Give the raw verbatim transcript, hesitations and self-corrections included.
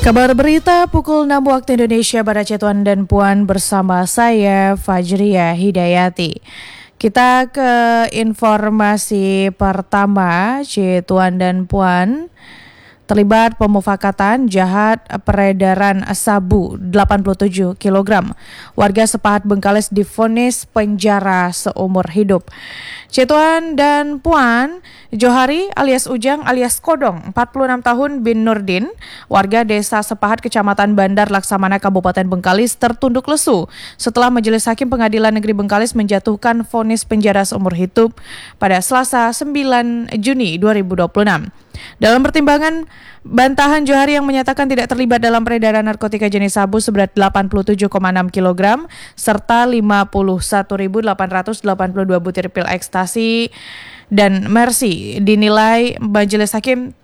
Kabar berita pukul enam waktu Indonesia Barat, Tuan dan Puan, bersama saya Fajriya Hidayati. Kita ke informasi pertama, Tuan dan Puan. Terlibat pemufakatan jahat peredaran sabu delapan puluh tujuh kilogram. Warga Sepahat Bengkalis divonis penjara seumur hidup. Tuan dan Puan, Johari alias Ujang alias Kodong, empat puluh enam tahun, bin Nurdin, warga desa Sepahat Kecamatan Bandar Laksamana Kabupaten Bengkalis, tertunduk lesu setelah Majelis Hakim Pengadilan Negeri Bengkalis menjatuhkan vonis penjara seumur hidup pada Selasa sembilan Juni dua ribu dua puluh enam. Dalam pertimbangan bantahan Johari yang menyatakan tidak terlibat dalam peredaran narkotika jenis sabu seberat delapan puluh tujuh koma enam kilogram serta lima puluh satu ribu delapan ratus delapan puluh dua butir pil ekstasi dan mercy, dinilai Majelis Hakim